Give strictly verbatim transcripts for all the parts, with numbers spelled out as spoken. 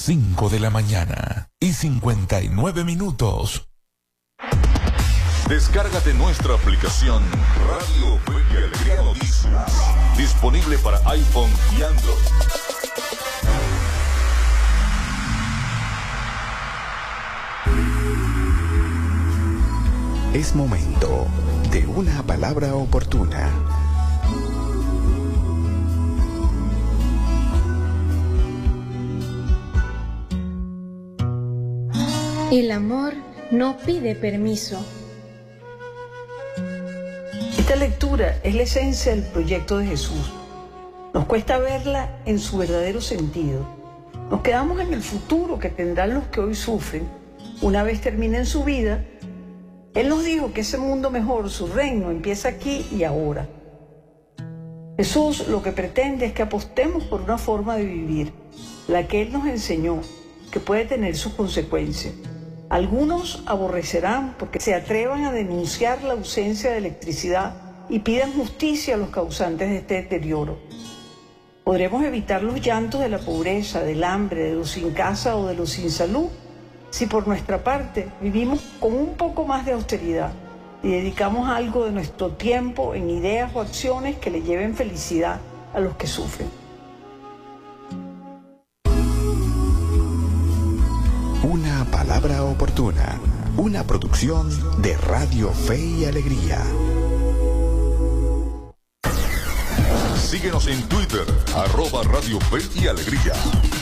cinco de la mañana y cincuenta y nueve minutos. Descárgate nuestra aplicación Radio Fe y Alegría Noticias, disponible para iPhone y Android. Es momento de una palabra oportuna. El amor no pide permiso. Esta lectura es la esencia del proyecto de Jesús. Nos cuesta verla en su verdadero sentido. Nos quedamos en el futuro que tendrán los que hoy sufren. Una vez terminen su vida, Él nos dijo que ese mundo mejor, su reino, empieza aquí y ahora. Jesús lo que pretende es que apostemos por una forma de vivir, la que Él nos enseñó, que puede tener sus consecuencias. Algunos aborrecerán porque se atrevan a denunciar la ausencia de electricidad y pidan justicia a los causantes de este deterioro. Podremos evitar los llantos de la pobreza, del hambre, de los sin casa o de los sin salud, si por nuestra parte vivimos con un poco más de austeridad y dedicamos algo de nuestro tiempo en ideas o acciones que le lleven felicidad a los que sufren. Una palabra oportuna, una producción de Radio Fe y Alegría. Síguenos en Twitter, arroba Radio Fe y Alegría.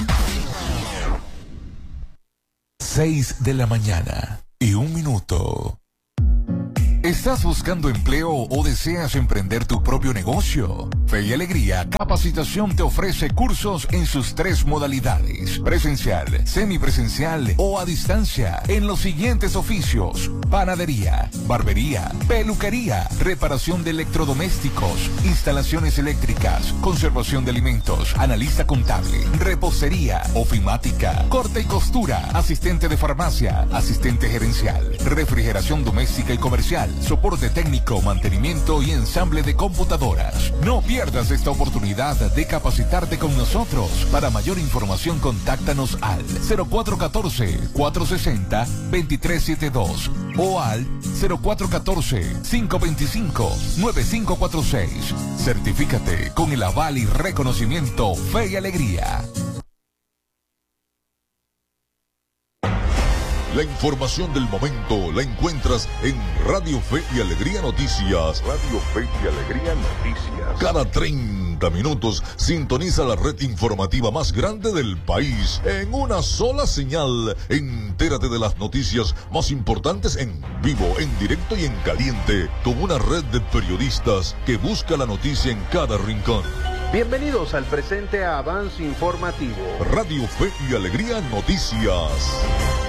seis de la mañana y un minuto. ¿Estás buscando empleo o deseas emprender tu propio negocio? Fe y Alegría Capacitación te ofrece cursos en sus tres modalidades: presencial, semipresencial o a distancia, en los siguientes oficios: panadería, barbería, peluquería, reparación de electrodomésticos, instalaciones eléctricas, conservación de alimentos, analista contable, repostería, ofimática, corte y costura, asistente de farmacia, asistente gerencial, refrigeración doméstica y comercial, soporte técnico, mantenimiento y ensamble de computadoras. No pierdas esta oportunidad de capacitarte con nosotros. Para mayor información, contáctanos al cero cuatro uno cuatro, cuatro seis cero, dos tres siete dos o al cero cuatro uno cuatro, cinco dos cinco, nueve cinco cuatro seis. Certifícate con el aval y reconocimiento Fe y Alegría. La información del momento la encuentras en Radio Fe y Alegría Noticias. Radio Fe y Alegría Noticias. Cada treinta minutos sintoniza la red informativa más grande del país en una sola señal. Entérate de las noticias más importantes en vivo, en directo y en caliente, con una red de periodistas que busca la noticia en cada rincón. Bienvenidos al presente avance informativo. Radio Fe y Alegría Noticias.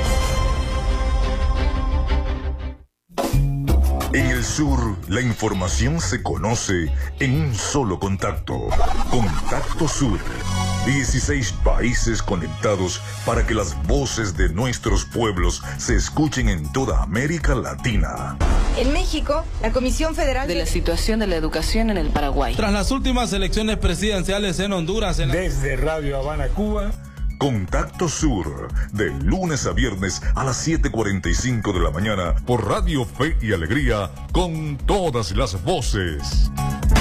En el sur, la información se conoce en un solo contacto. Contacto Sur. dieciséis países conectados para que las voces de nuestros pueblos se escuchen en toda América Latina. En México, la Comisión Federal de la Situación de la Educación en el Paraguay. Tras las últimas elecciones presidenciales en Honduras. En la... Desde Radio Habana, Cuba. Contacto Sur, de lunes a viernes a las siete cuarenta y cinco de la mañana por Radio Fe y Alegría, con todas las voces.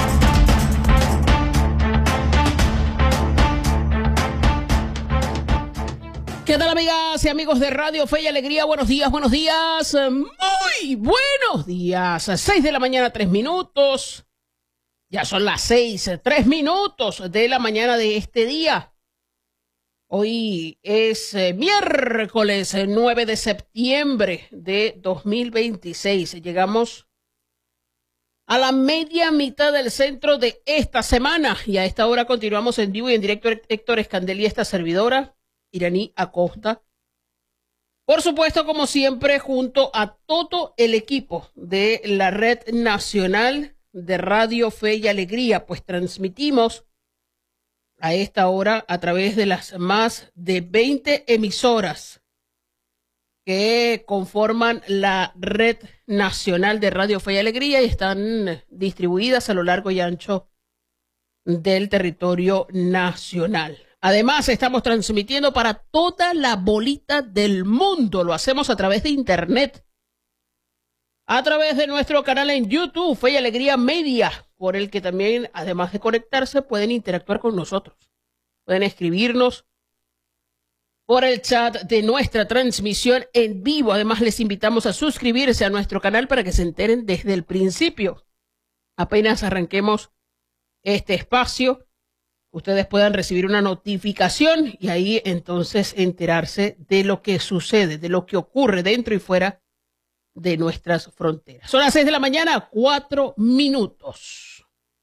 ¿Qué tal, amigas y amigos de Radio Fe y Alegría? Buenos días, buenos días, muy buenos días. seis de la mañana, tres minutos. Ya son las seis, tres minutos de la mañana de este día. Hoy es eh, miércoles eh, nueve de septiembre de dos mil veintiséis. Llegamos a la media mitad del centro de esta semana y a esta hora continuamos en vivo y en directo. Héctor Escandel y esta servidora, Iraní Acosta. Por supuesto, como siempre, junto a todo el equipo de la Red Nacional de Radio Fe y Alegría, pues transmitimos a esta hora a través de las más de veinte emisoras que conforman la Red Nacional de Radio Fe y Alegría y están distribuidas a lo largo y ancho del territorio nacional. Además, estamos transmitiendo para toda la bolita del mundo. Lo hacemos a través de internet. A través de nuestro canal en YouTube, Fe y Alegría Media, por el que también, además de conectarse, pueden interactuar con nosotros. Pueden escribirnos por el chat de nuestra transmisión en vivo. Además, les invitamos a suscribirse a nuestro canal para que se enteren desde el principio. Apenas arranquemos este espacio, ustedes puedan recibir una notificación y ahí entonces enterarse de lo que sucede, de lo que ocurre dentro y fuera de nuestras fronteras. Son las seis de la mañana, cuatro minutos.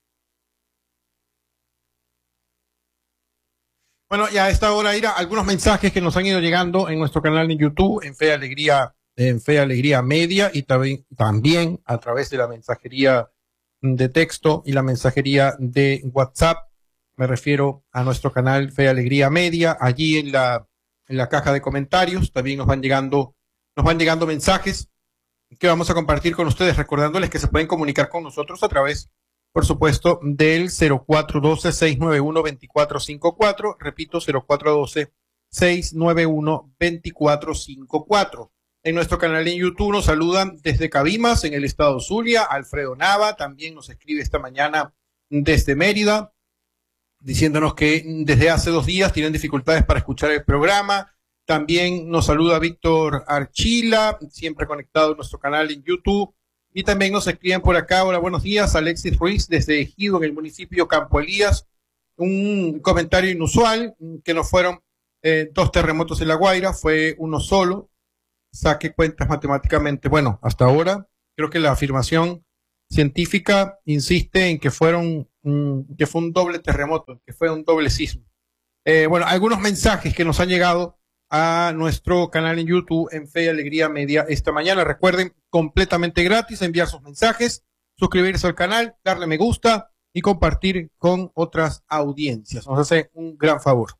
Bueno, ya a esta hora irá algunos mensajes que nos han ido llegando en nuestro canal en YouTube, en Fe Alegría, en Fe Alegría Media, y también, también a través de la mensajería de texto y la mensajería de WhatsApp. Me refiero a nuestro canal Fe Alegría Media. Allí en la, en la caja de comentarios también nos van llegando, nos van llegando mensajes que vamos a compartir con ustedes, recordándoles que se pueden comunicar con nosotros a través, por supuesto, del cero cuatro uno dos, seis nueve uno, dos cuatro cinco cuatro. Repito, cero cuatro uno dos, seis nueve uno, dos cuatro cinco cuatro. En nuestro canal en YouTube nos saludan desde Cabimas, en el estado Zulia, Alfredo Nava. También nos escribe esta mañana desde Mérida, diciéndonos que desde hace dos días tienen dificultades para escuchar el programa. También nos saluda Víctor Archila, siempre conectado en nuestro canal en YouTube. Y también nos escriben por acá, hola, buenos días, Alexis Ruiz desde Ejido, en el municipio Campo Elías. Un comentario inusual, que no fueron eh, dos terremotos en La Guaira, fue uno solo. Saque cuentas matemáticamente. Bueno, hasta ahora creo que la afirmación científica insiste en que fueron mm, que fue un doble terremoto, que fue un doble sismo. Eh, bueno, algunos mensajes que nos han llegado a nuestro canal en YouTube en Fe y Alegría Media esta mañana. Recuerden, completamente gratis, enviar sus mensajes, suscribirse al canal, darle me gusta y compartir con otras audiencias. Nos hace un gran favor.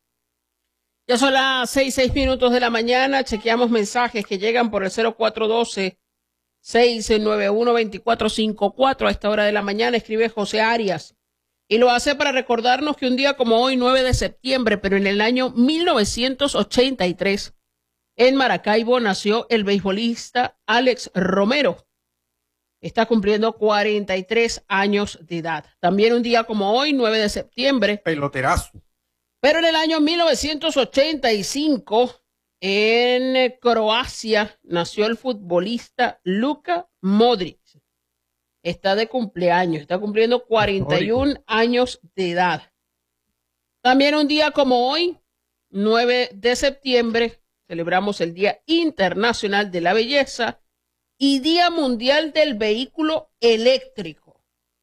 Ya son las seis, seis minutos de la mañana. Chequeamos mensajes que llegan por el cero cuatro uno dos, seis nueve uno, dos cuatro cinco cuatro. A esta hora de la mañana escribe José Arias. Y lo hace para recordarnos que un día como hoy, nueve de septiembre, pero en el año mil novecientos ochenta y tres, en Maracaibo nació el beisbolista Alex Romero. Está cumpliendo cuarenta y tres años de edad. También un día como hoy, nueve de septiembre. Peloterazo. Pero en el año mil novecientos ochenta y cinco, en Croacia, nació el futbolista Luka Modric. Está de cumpleaños, está cumpliendo cuarenta y un años de edad. También un día como hoy, nueve de septiembre, celebramos el Día Internacional de la Belleza y Día Mundial del Vehículo Eléctrico.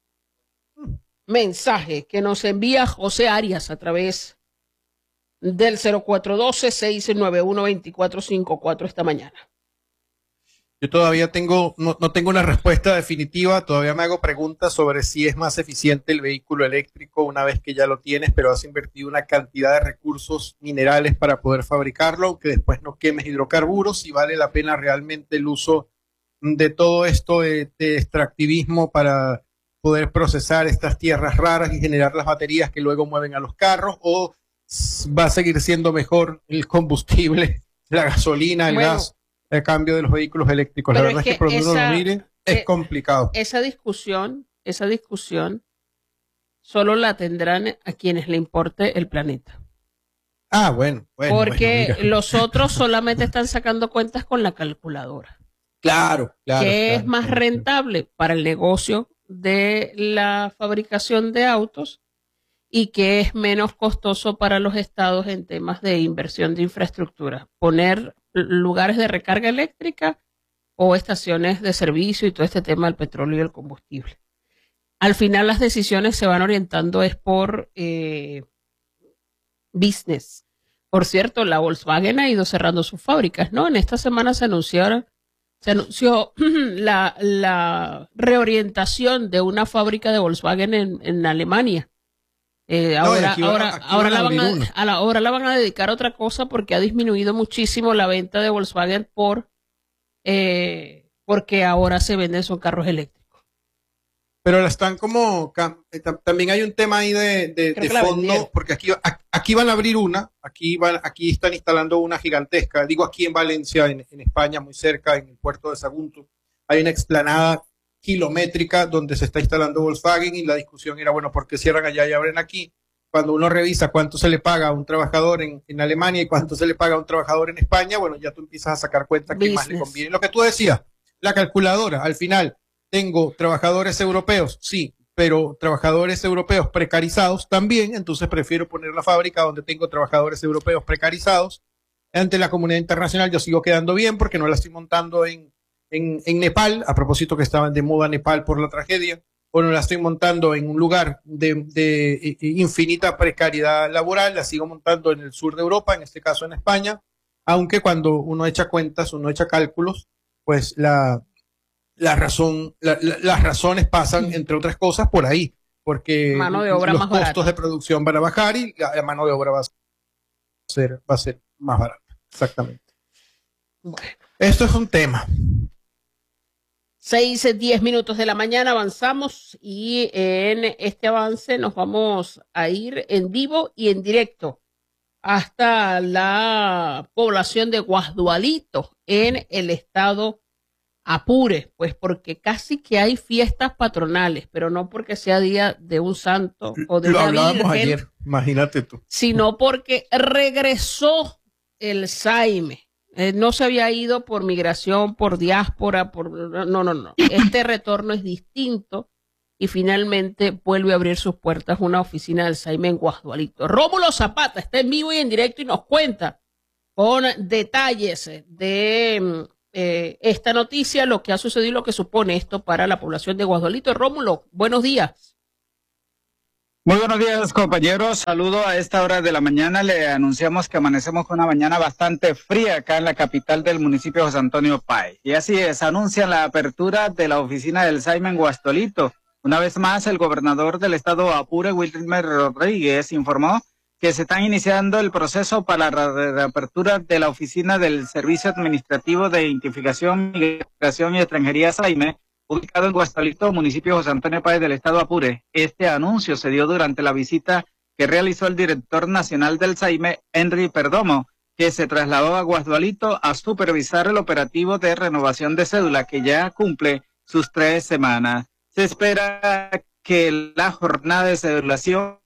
Mensaje que nos envía José Arias a través del cero cuatro uno dos, seis nueve uno, dos cuatro cinco cuatro esta mañana. Yo todavía tengo, no, no tengo una respuesta definitiva, todavía me hago preguntas sobre si es más eficiente el vehículo eléctrico una vez que ya lo tienes, pero has invertido una cantidad de recursos minerales para poder fabricarlo, que después no quemes hidrocarburos, si vale la pena realmente el uso de todo esto de, de extractivismo para poder procesar estas tierras raras y generar las baterías que luego mueven a los carros, o va a seguir siendo mejor el combustible, la gasolina, el bueno, gas, el cambio de los vehículos eléctricos. La verdad es que, es que por donde uno lo mire es eh, complicado. Esa discusión, esa discusión solo la tendrán a quienes le importe el planeta. Ah, bueno, bueno. Porque bueno, los otros solamente están sacando cuentas con la calculadora. Claro, claro. ¿Qué claro, es más claro, rentable claro. para el negocio de la fabricación de autos y qué es menos costoso para los estados en temas de inversión de infraestructura? Poner lugares de recarga eléctrica o estaciones de servicio y todo este tema del petróleo y el combustible. Al final las decisiones se van orientando es por eh, business. Por cierto, la Volkswagen ha ido cerrando sus fábricas, ¿no? En esta semana se anunciaron, se anunció la, la reorientación de una fábrica de Volkswagen en, en Alemania. Eh, ahora, no, ahora, ahora, la van a, a la, ahora la van a dedicar a otra cosa porque ha disminuido muchísimo la venta de Volkswagen por eh, porque ahora se venden son carros eléctricos. pero la están como, también hay un tema ahí de, de, de fondo, porque aquí, aquí van a abrir una, aquí van, aquí están instalando una gigantesca, digo aquí en Valencia, en, en España, muy cerca, en el puerto de Sagunto, hay una explanada kilométrica donde se está instalando Volkswagen y la discusión era, bueno, ¿por qué cierran allá y abren aquí? Cuando uno revisa cuánto se le paga a un trabajador en, en Alemania y cuánto se le paga a un trabajador en España, bueno, ya tú empiezas a sacar cuenta qué más le conviene. Lo que tú decías, la calculadora, al final, tengo trabajadores europeos, sí, pero trabajadores europeos precarizados también, entonces prefiero poner la fábrica donde tengo trabajadores europeos precarizados. Ante la comunidad internacional yo sigo quedando bien porque no la estoy montando en, en, en Nepal, a propósito que estaban de moda Nepal por la tragedia, o no la estoy montando en un lugar de, de infinita precariedad laboral, la sigo montando en el sur de Europa, en este caso en España, aunque cuando uno echa cuentas, uno echa cálculos, pues la, la razón, la, la, las razones pasan, entre otras cosas, por ahí, porque mano de obra los más costos barata. de producción van a bajar y la, la mano de obra va a ser, va a ser más barata. Exactamente. Bueno. Esto es un tema. Seis, diez minutos de la mañana avanzamos y en este avance nos vamos a ir en vivo y en directo hasta la población de Guasdualito en el estado Apure, pues porque casi que hay fiestas patronales, pero no porque sea día de un santo o de Lo una hablábamos virgen, ayer, imagínate tú. Sino porque regresó el Saime. Eh, no se había ido por migración, por diáspora, por no, no, no. Este retorno es distinto y finalmente vuelve a abrir sus puertas una oficina del Saime en Guasdualito. Rómulo Zapata está en vivo y en directo y nos cuenta con detalles de eh, esta noticia, lo que ha sucedido y lo que supone esto para la población de Guasdualito. Rómulo, buenos días. Muy buenos días, compañeros. Saludo a esta hora de la mañana. Le anunciamos que amanecemos con una mañana bastante fría acá en la capital del municipio José Antonio Páez. Y así es, anuncian la apertura de la oficina del Saime en Guasdualito. Una vez más, el gobernador del estado Apure, Wilmer Rodríguez, informó que se está iniciando el proceso para la reapertura de la oficina del Servicio Administrativo de Identificación, Migración y Extranjería Saime, ubicado en Guasdualito, municipio José Antonio Páez del estado Apure. Este anuncio se dio durante la visita que realizó el director nacional del Saime, Henry Perdomo, que se trasladó a Guasdualito a supervisar el operativo de renovación de cédula, que ya cumple sus tres semanas. Se espera que la jornada de cedulación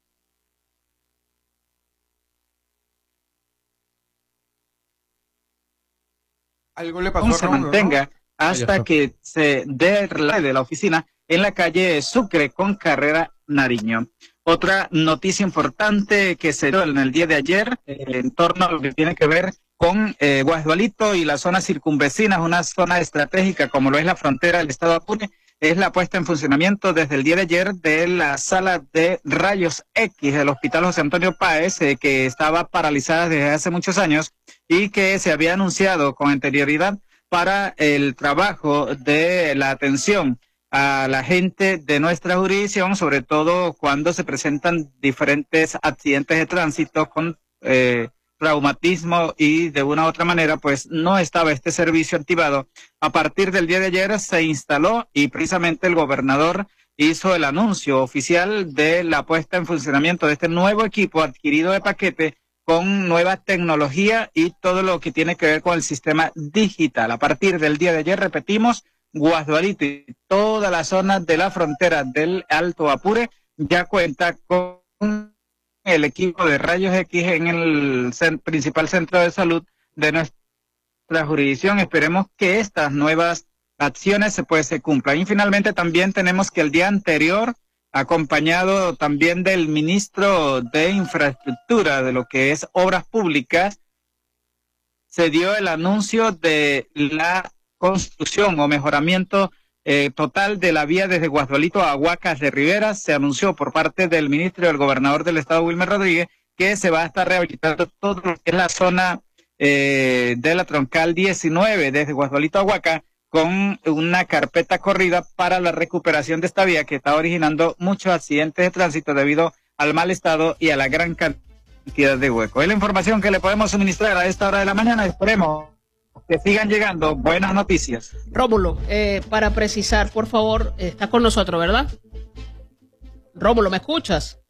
algo le pasó se a Raúl, mantenga, ¿no? hasta que se dé el reloj de la oficina en la calle Sucre con carrera Nariño. Otra noticia importante que se dio en el día de ayer eh, en torno a lo que tiene que ver con eh, Guasdualito y la zona circunvecina, una zona estratégica como lo es la frontera del estado de Apure, es la puesta en funcionamiento desde el día de ayer de la sala de rayos X del Hospital José Antonio Páez, eh, que estaba paralizada desde hace muchos años y que se había anunciado con anterioridad para el trabajo de la atención a la gente de nuestra jurisdicción, sobre todo cuando se presentan diferentes accidentes de tránsito con eh, traumatismo y de una u otra manera pues no estaba este servicio activado. A partir del día de ayer se instaló y precisamente el gobernador hizo el anuncio oficial de la puesta en funcionamiento de este nuevo equipo adquirido de paquete con nueva tecnología y todo lo que tiene que ver con el sistema digital. A partir del día de ayer, repetimos, Guasdualito y toda la zona de la frontera del Alto Apure ya cuenta con el equipo de rayos X en el cent- principal centro de salud de nuestra jurisdicción. Esperemos que estas nuevas acciones se, pues, se cumplan. Y finalmente también tenemos que el día anterior, acompañado también del ministro de Infraestructura, de lo que es Obras Públicas, se dio el anuncio de la construcción o mejoramiento eh, total de la vía desde Guasdualito a Huacas de Rivera. Se anunció por parte del ministro y del gobernador del estado, Wilmer Rodríguez, que se va a estar rehabilitando todo lo que es la zona eh, de la troncal diecinueve desde Guasdualito a Huacas, con una carpeta corrida para la recuperación de esta vía que está originando muchos accidentes de tránsito debido al mal estado y a la gran cantidad de huecos. Es la información que le podemos suministrar a esta hora de la mañana. Esperemos que sigan llegando buenas noticias. Rómulo, eh, para precisar, por favor, está con nosotros, ¿verdad? Rómulo, ¿me escuchas?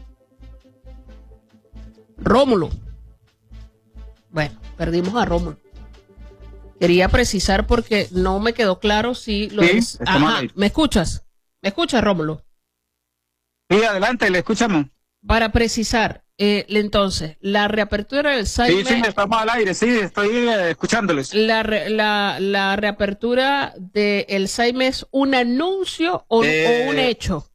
Rómulo. Bueno, perdimos a Rómulo. Quería precisar porque no me quedó claro si lo sí, es. Ajá, ¿me escuchas? ¿Me escuchas, Rómulo? Sí, adelante, le escuchamos. Para precisar, eh, entonces, la reapertura del Saime... Sí, sí, estamos al aire, sí, estoy eh, escuchándoles. La, re, la, la reapertura del Saime es un anuncio o, eh... o un hecho.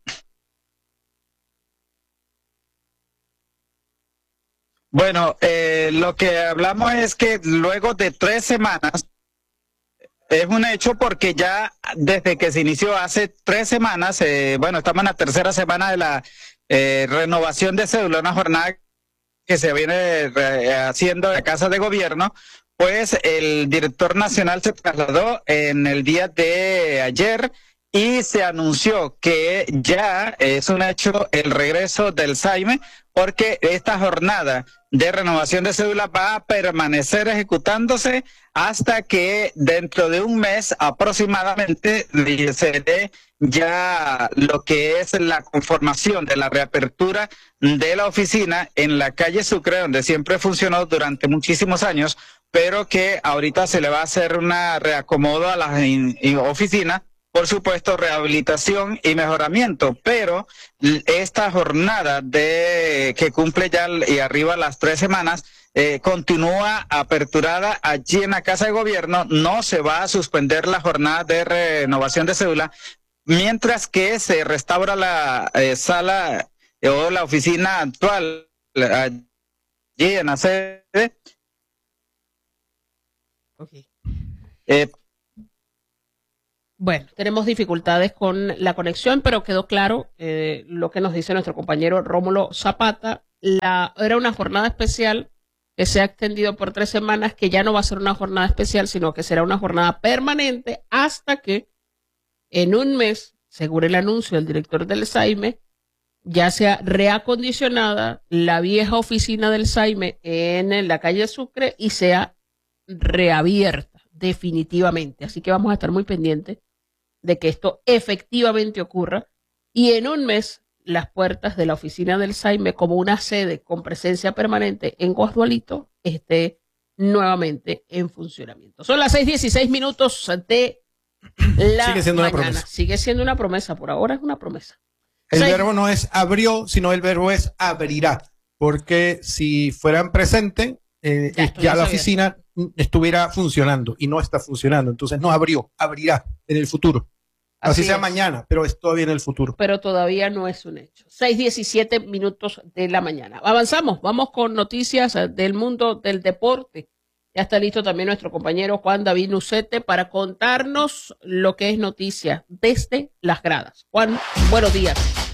Bueno, eh, lo que hablamos es que luego de tres semanas, es un hecho porque ya desde que se inició hace tres semanas, eh, bueno, estamos en la tercera semana de la eh, renovación de cédula, una jornada que se viene eh, haciendo en la Casa de Gobierno, pues el director nacional se trasladó en el día de ayer y se anunció que ya es un hecho el regreso del Saime, porque esta jornada de renovación de cédula va a permanecer ejecutándose hasta que dentro de un mes aproximadamente se dé ya lo que es la conformación de la reapertura de la oficina en la calle Sucre, donde siempre funcionó durante muchísimos años, pero que ahorita se le va a hacer una reacomodo a la oficina. Por supuesto, rehabilitación y mejoramiento, pero esta jornada de que cumple ya y arriba las tres semanas eh, continúa aperturada allí en la Casa de Gobierno. No se va a suspender la jornada de renovación de cédula, mientras que se restaura la eh, sala eh, o la oficina actual allí en la sede. Okay. Eh, Bueno, tenemos dificultades con la conexión, pero quedó claro eh, lo que nos dice nuestro compañero Rómulo Zapata. La, era una jornada especial que se ha extendido por tres semanas, que ya no va a ser una jornada especial, sino que será una jornada permanente hasta que en un mes, según el anuncio del director del Saime, ya sea reacondicionada la vieja oficina del Saime en la calle Sucre y sea reabierta definitivamente. Así que vamos a estar muy pendientes de que esto efectivamente ocurra y en un mes las puertas de la oficina del Saime como una sede con presencia permanente en Guasdualito esté nuevamente en funcionamiento. Son las seis dieciséis minutos de la Sigue siendo mañana. una promesa. Sigue siendo una promesa, por ahora es una promesa. El Seis. verbo no es abrió, sino el verbo es abrirá, porque si fueran presentes, eh, ya, ya la oficina estuviera funcionando y no está funcionando, entonces no abrió, abrirá en el futuro. Así, Así sea es. mañana, pero es todavía en el futuro. Pero todavía no es un hecho. seis diecisiete minutos de la mañana. Avanzamos, vamos con noticias del mundo del deporte. Ya está listo también nuestro compañero Juan David Nucete para contarnos lo que es noticia desde las gradas. Juan, buenos días.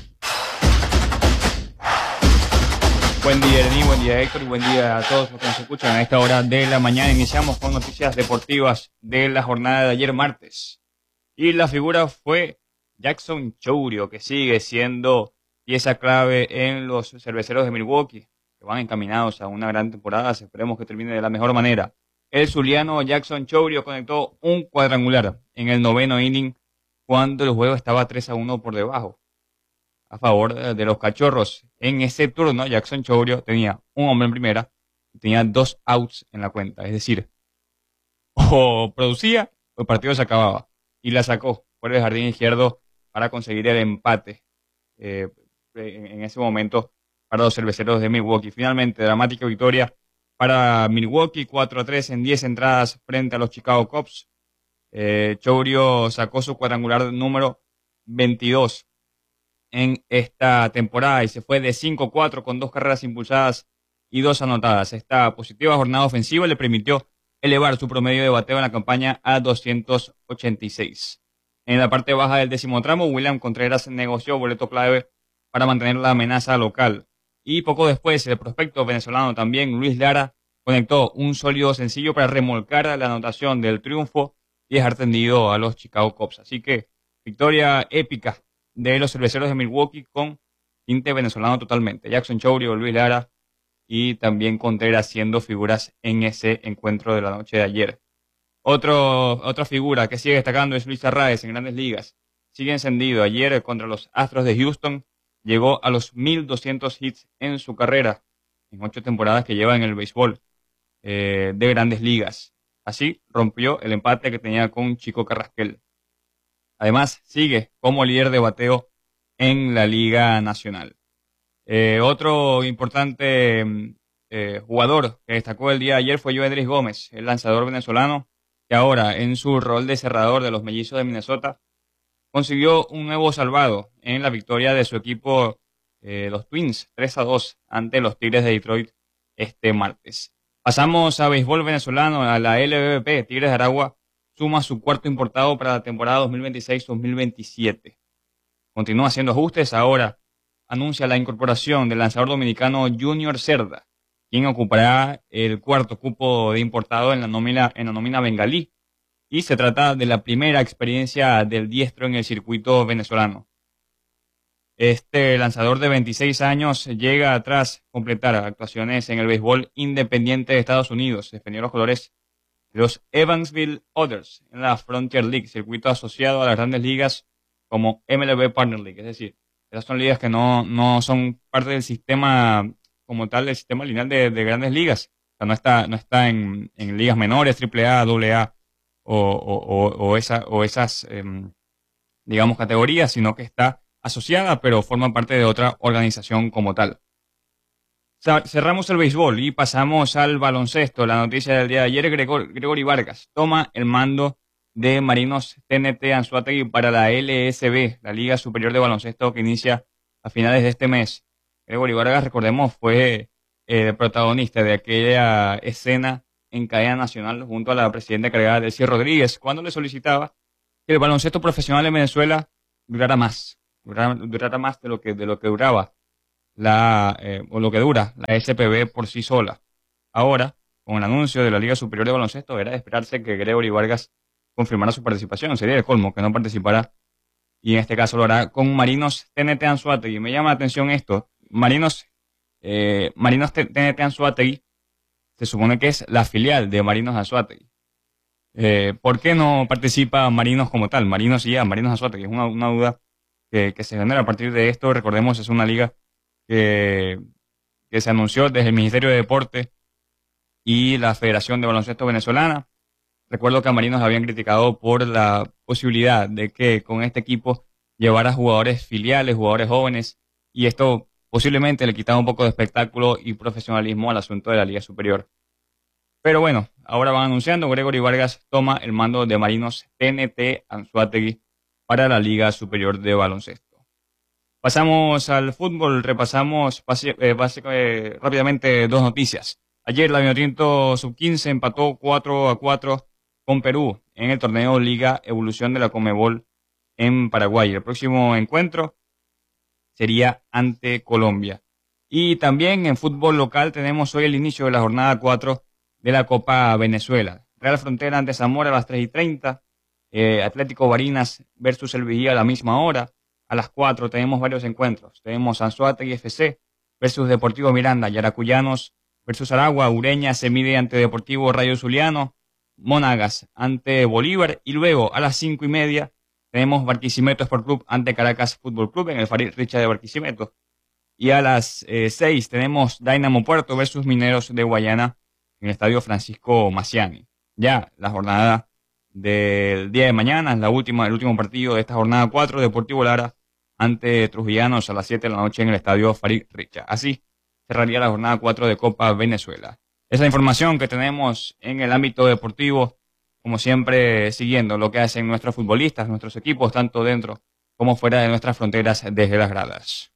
Buen día, Ernie, buen día, Héctor, y buen día a todos los que nos escuchan a esta hora de la mañana. Iniciamos con noticias deportivas de la jornada de ayer martes. Y la figura fue Jackson Chourio, que sigue siendo pieza clave en los cerveceros de Milwaukee, que van encaminados a una gran temporada. Esperemos que termine de la mejor manera. El zuliano Jackson Chourio conectó un cuadrangular en el noveno inning cuando el juego estaba tres a uno por debajo, a favor de los Cachorros. En ese turno, Jackson Chourio tenía un hombre en primera y tenía dos outs en la cuenta. Es decir, o producía o el partido se acababa. Y la sacó por el jardín izquierdo para conseguir el empate eh, en, en ese momento para los cerveceros de Milwaukee. Finalmente, dramática victoria para Milwaukee, cuatro a tres en diez entradas frente a los Chicago Cubs. Eh, Chourio sacó su cuadrangular número veintidós en esta temporada y se fue de cinco a cuatro con dos carreras impulsadas y dos anotadas. Esta positiva jornada ofensiva le permitió elevar su promedio de bateo en la campaña a doscientos ochenta y seis. En la parte baja del décimo tramo, William Contreras negoció boleto clave para mantener la amenaza local. Y poco después, el prospecto venezolano también, Luis Lara, conectó un sólido sencillo para remolcar la anotación del triunfo y dejar tendido a los Chicago Cubs. Así que, victoria épica de los cerveceros de Milwaukee con tinte venezolano totalmente. Jackson Chourio, Luis Lara y también Contreras siendo figuras en ese encuentro de la noche de ayer. Otro, otra figura que sigue destacando es Luis Arraez en Grandes Ligas. Sigue encendido. Ayer contra los Astros de Houston llegó a los mil doscientos hits en su carrera, en ocho temporadas que lleva en el béisbol eh, de Grandes Ligas. Así rompió el empate que tenía con Chico Carrasquel. Además, sigue como líder de bateo en la Liga Nacional. Eh, otro importante eh, jugador que destacó el día de ayer fue Yoendris Gómez, el lanzador venezolano, que ahora en su rol de cerrador de los Mellizos de Minnesota consiguió un nuevo salvado en la victoria de su equipo, eh, los Twins, tres a dos ante los Tigres de Detroit este martes. Pasamos a béisbol venezolano, a la L B B P. Tigres de Aragua suma su cuarto importado para la temporada dos mil veintiséis dos mil veintisiete. Continúa haciendo ajustes. Ahora anuncia la incorporación del lanzador dominicano Junior Cerda, quien ocupará el cuarto cupo de importado en la nómina, en la nómina bengalí. Y se trata de la primera experiencia del diestro en el circuito venezolano. Este lanzador de veintiséis años llega tras completar actuaciones en el béisbol independiente de Estados Unidos. Defendió los colores de los Evansville Others en la Frontier League, circuito asociado a las grandes ligas como M L B Partner League. Es decir, esas son ligas que no, no son parte del sistema como tal, del sistema lineal de, de grandes ligas. O sea, no está, no está en, en ligas menores, triple A, doble A o, o, o, o, esa, o esas, eh, digamos, categorías, sino que está asociada, pero forma parte de otra organización como tal. Cerramos el béisbol y pasamos al baloncesto. La noticia del día de ayer: Gregor, Gregory Vargas toma el mando de Marinos T N T Anzoátegui para la L S B, la Liga Superior de Baloncesto, que inicia a finales de este mes. Gregory Vargas, recordemos, fue el eh, protagonista de aquella escena en cadena nacional junto a la presidenta encargada, Delcy Rodríguez, cuando le solicitaba que el baloncesto profesional en Venezuela durara más, durara, durara más de lo que, de lo que duraba la, eh, o lo que dura la S P B por sí sola. Ahora, con el anuncio de la Liga Superior de Baloncesto, era de esperarse que Gregory Vargas confirmara su participación. Sería el colmo que no participara, y en este caso lo hará con Marinos T N T Anzoátegui. Me llama la atención esto. Marinos, eh, Marinos T N T Anzoátegui se supone que es la filial de Marinos Anzoátegui. Eh, ¿Por qué no participa Marinos como tal? Marinos y ya, Marinos Anzoátegui. Es una, una duda que, que se genera a partir de esto. Recordemos, es una liga que, que se anunció desde el Ministerio de Deporte y la Federación de Baloncesto Venezolana. Recuerdo que a Marinos habían criticado por la posibilidad de que con este equipo llevara jugadores filiales, jugadores jóvenes, y esto posiblemente le quitaba un poco de espectáculo y profesionalismo al asunto de la Liga Superior. Pero bueno, ahora van anunciando, Gregory Vargas toma el mando de Marinos T N T Anzoátegui para la Liga Superior de Baloncesto. Pasamos al fútbol, repasamos eh, básicamente, eh, rápidamente dos noticias. Ayer la Vinotinto sub quince empató cuatro a cuatro con Perú en el torneo Liga Evolución de la Conmebol en Paraguay. El próximo encuentro sería ante Colombia. Y también en fútbol local tenemos hoy el inicio de la jornada cuatro de la Copa Venezuela. Real Frontera ante Zamora a las tres y treinta. Eh, Atlético Barinas versus el Vigía a la misma hora. A las cuatro tenemos varios encuentros. Tenemos Anzoátegui F C versus Deportivo Miranda. Yaracuyanos versus Aragua. Ureña se mide ante Deportivo Rayo Zuliano. Monagas ante Bolívar. Y luego a las cinco y media tenemos Barquisimeto Sport Club ante Caracas Fútbol Club en el Farid Richa de Barquisimeto. Y a las eh, seis tenemos Dynamo Puerto versus Mineros de Guayana en el Estadio Francisco Maciani. Ya la jornada del día de mañana, la última, el último partido de esta jornada cuatro, Deportivo Lara ante Trujillanos a las siete de la noche en el Estadio Farid Richa. Así cerraría la jornada cuatro de Copa Venezuela. Esa es la información que tenemos en el ámbito deportivo, como siempre siguiendo lo que hacen nuestros futbolistas, nuestros equipos, tanto dentro como fuera de nuestras fronteras desde las gradas.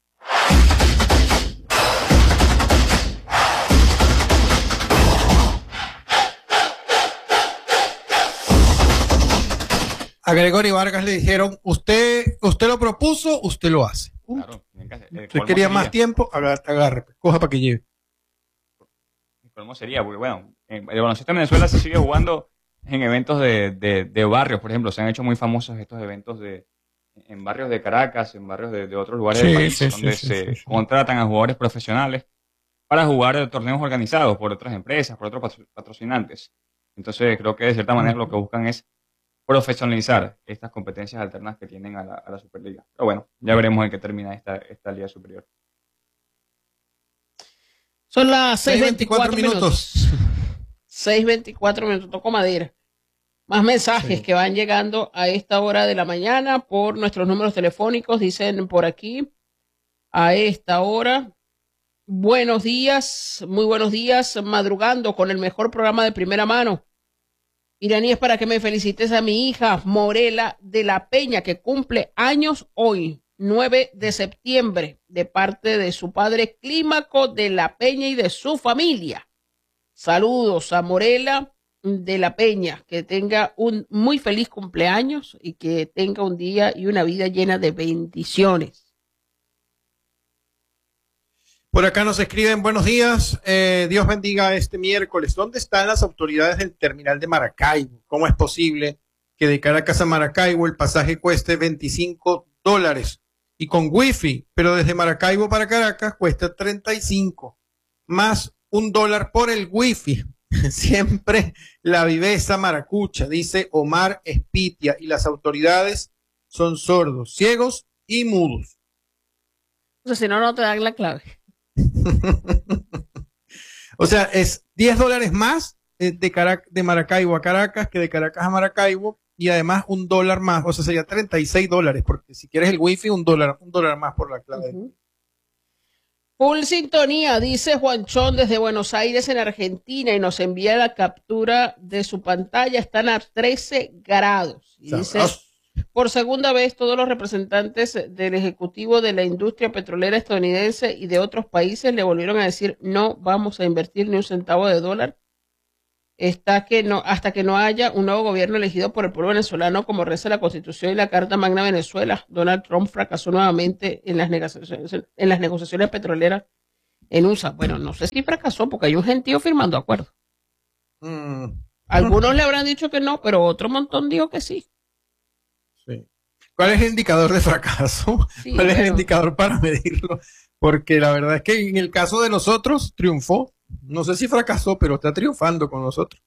A Gregory Vargas le dijeron, usted usted lo propuso, usted lo hace. Claro, eh, usted quería sería? más tiempo, agarre, agarre, coja para que lleve. ¿Cómo sería? Porque bueno, el baloncesto en Venezuela se sigue jugando en eventos de, de, de barrios, por ejemplo. Se han hecho muy famosos estos eventos de en barrios de Caracas, en barrios de, de otros lugares sí, del país, sí, donde sí, se sí, sí. contratan a jugadores profesionales para jugar torneos organizados por otras empresas, por otros patrocinantes. Entonces creo que de cierta manera lo que buscan es profesionalizar estas competencias alternas que tienen a la, a la Superliga. Pero bueno, ya veremos en qué termina esta, esta Liga Superior. Son las seis veinticuatro minutos. seis veinticuatro minutos, toco madera. Más mensajes sí. que van llegando a esta hora de la mañana por nuestros números telefónicos. Dicen por aquí, a esta hora, buenos días, muy buenos días, madrugando con el mejor programa de primera mano. Iraní, es para que me felicites a mi hija Morela de la Peña, que cumple años hoy, nueve de septiembre, de parte de su padre Clímaco de la Peña y de su familia. Saludos a Morela de la Peña, que tenga un muy feliz cumpleaños y que tenga un día y una vida llena de bendiciones. Por acá nos escriben, buenos días, eh, Dios bendiga este miércoles. ¿Dónde están las autoridades del terminal de Maracaibo? ¿Cómo es posible que de Caracas a Maracaibo el pasaje cueste veinticinco dólares y con wifi, pero desde Maracaibo para Caracas cuesta treinta y cinco, más un dólar por el wifi? Siempre la viveza maracucha, dice Omar Espitia, y las autoridades son sordos, ciegos y mudos. O sea, si no, no te dan la clave. O sea, es diez dólares más de, Carac de Maracaibo a Caracas que de Caracas a Maracaibo, y además un dólar más, o sea, sería treinta y seis dólares, porque si quieres el wifi, un dólar, un dólar más por la clave. Uh-huh. Full sintonía, dice Juanchón desde Buenos Aires en Argentina, y nos envía la captura de su pantalla. Están a trece grados. Y dice, por segunda vez todos los representantes del Ejecutivo de la industria petrolera estadounidense y de otros países le volvieron a decir no vamos a invertir ni un centavo de dólar hasta que no, hasta que no haya un nuevo gobierno elegido por el pueblo venezolano, como reza la Constitución y la Carta Magna de Venezuela. Donald Trump fracasó nuevamente en las negociaciones, en las negociaciones petroleras en U S A. Bueno, no sé si fracasó porque hay un gentío firmando acuerdos. Mm. Algunos le habrán dicho que no, pero otro montón dijo que sí. Sí. ¿Cuál es el indicador de fracaso? Sí, ¿Cuál es pero... el indicador para medirlo? Porque la verdad es que en el caso de nosotros triunfó. No sé si fracasó, pero está triunfando con nosotros.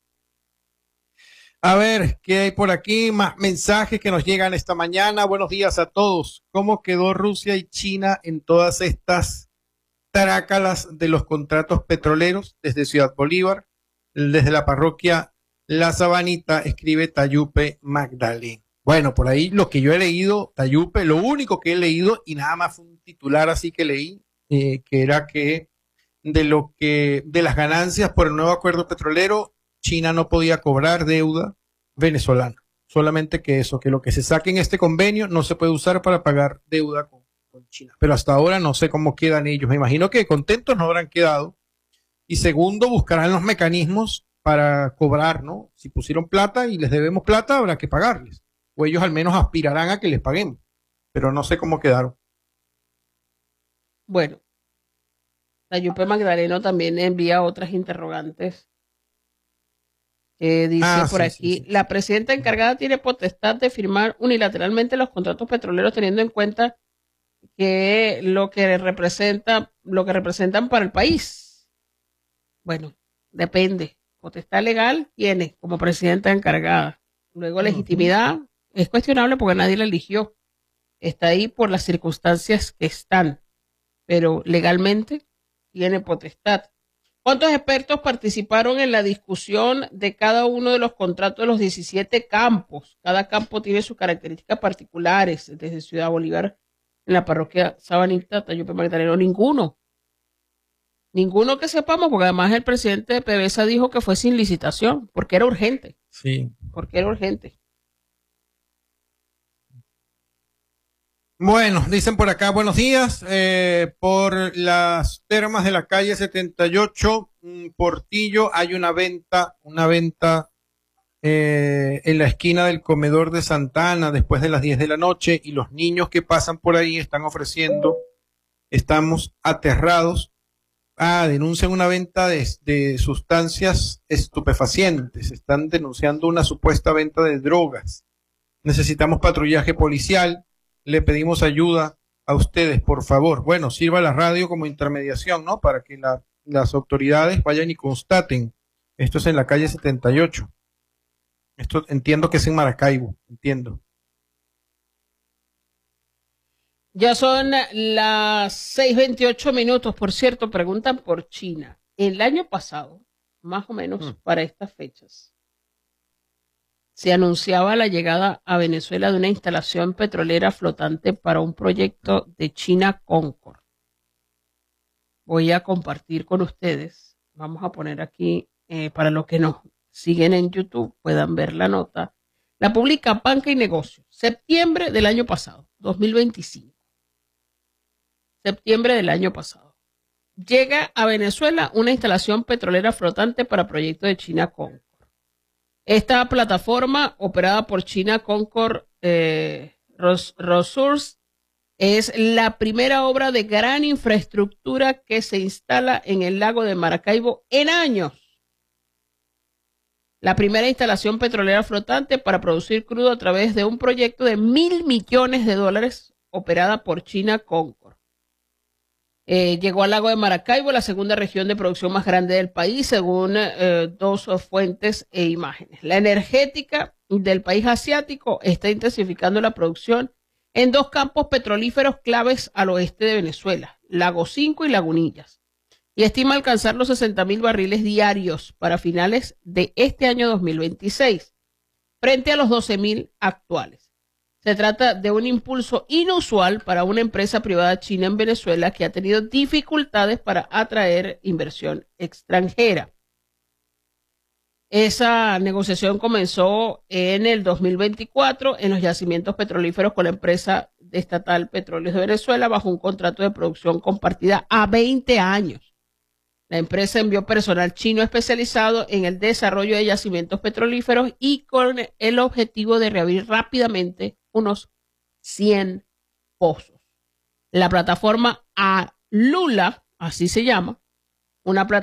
A ver, ¿qué hay por aquí? Más mensajes que nos llegan esta mañana. Buenos días a todos. ¿Cómo quedó Rusia y China en todas estas trácalas de los contratos petroleros? Desde Ciudad Bolívar, desde la parroquia La Sabanita, escribe Tayupe Magdalena. Bueno, por ahí lo que yo he leído, Tayupe, lo único que he leído, y nada más fue un titular así que leí, eh, que era que de lo que de las ganancias por el nuevo acuerdo petrolero, China no podía cobrar deuda venezolana. Solamente que eso, que lo que se saque en este convenio no se puede usar para pagar deuda con, con China. Pero hasta ahora no sé cómo quedan ellos. Me imagino que contentos no habrán quedado. Y segundo, buscarán los mecanismos para cobrar, ¿no? Si pusieron plata y les debemos plata, habrá que pagarles. O ellos al menos aspirarán a que les paguemos. Pero no sé cómo quedaron. Bueno. La Yupe Magdaleno también envía otras interrogantes. Eh, dice ah, por sí, aquí, sí, sí. La presidenta encargada tiene potestad de firmar unilateralmente los contratos petroleros teniendo en cuenta que lo que representa, lo que representan para el país. Bueno, depende. Potestad legal tiene como presidenta encargada. Luego legitimidad uh-huh. es cuestionable porque nadie la eligió. Está ahí por las circunstancias que están. Pero legalmente tiene potestad. ¿Cuántos expertos participaron en la discusión de cada uno de los contratos de los diecisiete campos? Cada campo tiene sus características particulares. Desde Ciudad Bolívar, en la parroquia Sabanita, Tayupe Magdaleno, ninguno. Ninguno que sepamos, porque además el presidente de PDVSA dijo que fue sin licitación, porque era urgente. Sí. Porque era urgente. Bueno, dicen por acá, buenos días, eh, por las termas de la calle setenta y ocho, Portillo, hay una venta, una venta eh, en la esquina del comedor de Santa Ana después de las diez de la noche, y los niños que pasan por ahí están ofreciendo, estamos aterrados, ah, denuncian una venta de, de sustancias estupefacientes, están denunciando una supuesta venta de drogas, necesitamos patrullaje policial. Le pedimos ayuda a ustedes, por favor. Bueno, sirva la radio como intermediación, ¿no? Para que la, las autoridades vayan y constaten. Esto es en la calle setenta y ocho. Esto entiendo que es en Maracaibo, entiendo. Ya son las seis veintiocho minutos. Por cierto, preguntan por China. El año pasado, más o menos mm. para estas fechas, se anunciaba la llegada a Venezuela de una instalación petrolera flotante para un proyecto de China Concord. Voy a compartir con ustedes. Vamos a poner aquí, eh, para los que nos siguen en YouTube, puedan ver la nota. La publica Banca y Negocio, septiembre del año pasado, dos mil veinticinco. Septiembre del año pasado. Llega a Venezuela una instalación petrolera flotante para proyecto de China Concord. Esta plataforma, operada por China Concord eh, Resources, es la primera obra de gran infraestructura que se instala en el lago de Maracaibo en años. La primera instalación petrolera flotante para producir crudo a través de un proyecto de mil millones de dólares operada por China Concord. Eh, llegó al lago de Maracaibo, la segunda región de producción más grande del país, según eh, dos fuentes e imágenes. La energética del país asiático está intensificando la producción en dos campos petrolíferos claves al oeste de Venezuela, Lago cinco y Lagunillas, y estima alcanzar los sesenta mil barriles diarios para finales de este año dos mil veintiséis, frente a los doce mil actuales. Se trata de un impulso inusual para una empresa privada china en Venezuela que ha tenido dificultades para atraer inversión extranjera. Esa negociación comenzó en el dos mil veinticuatro en los yacimientos petrolíferos con la empresa estatal Petróleos de Venezuela bajo un contrato de producción compartida a veinte años. La empresa envió personal chino especializado en el desarrollo de yacimientos petrolíferos y con el objetivo de reabrir rápidamente unos cien pozos. La plataforma Alula, así se llama, una plataforma